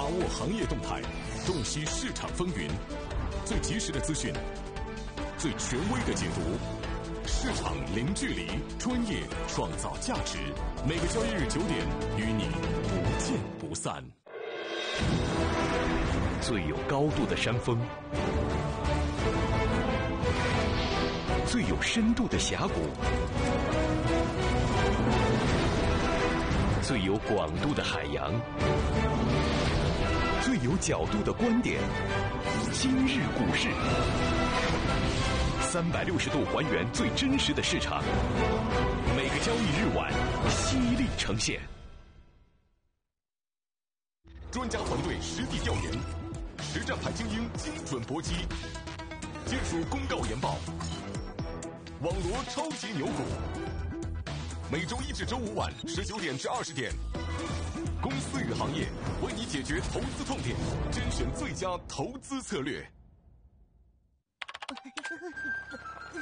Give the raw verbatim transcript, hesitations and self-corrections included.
握行业动态，洞悉市场风云，最及时的资讯，最权威的解读，市场零距离，专业创造价值。每个交易日九点，与你不见不散。 最有高度的山峰，最有深度的峡谷，最有广度的海洋，最有角度的观点。今日股市，三百六十度还原最真实的市场，每个交易日晚犀利呈现。 专家团队实地调研，实战派精英精准搏击，金属公告研报，网罗超级牛股。每周一至周五晚十九点至二十点，公司与行业为你解决投资痛点，甄选最佳投资策略。